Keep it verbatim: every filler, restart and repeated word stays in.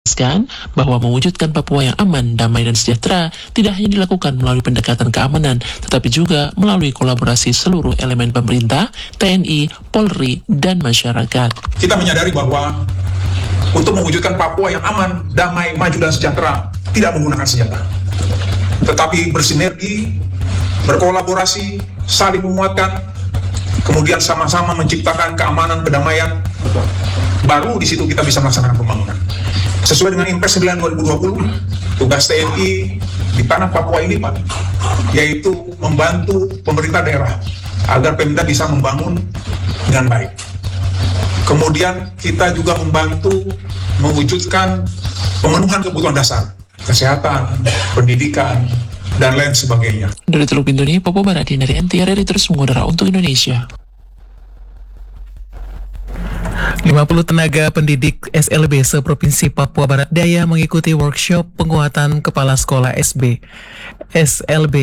menegaskan bahwa mewujudkan Papua yang aman, damai, dan sejahtera tidak hanya dilakukan melalui pendekatan keamanan, tetapi juga melalui kolaborasi seluruh elemen pemerintah, T N I, Polri, dan masyarakat. Kita menyadari bahwa untuk mewujudkan Papua yang aman, damai, maju, dan sejahtera tidak menggunakan senjata, tetapi bersinergi, berkolaborasi, saling menguatkan, kemudian sama-sama menciptakan keamanan, kedamaian. Baru di situ kita bisa melaksanakan pembangunan. Sesuai dengan Impres sembilan dua ribu dua puluh, tugas T N I di tanah Papua ini, Pak, yaitu membantu pemerintah daerah agar Pemda bisa membangun dengan baik. Kemudian kita juga membantu mewujudkan pemenuhan kebutuhan dasar, kesehatan, pendidikan, dan lain sebagainya. Dari Teluk Bintuni, Papua Barat, dari N T R R I terus mengudara untuk Indonesia. lima puluh tenaga pendidik S L B se-Provinsi Papua Barat Daya mengikuti workshop penguatan kepala sekolah S B S L B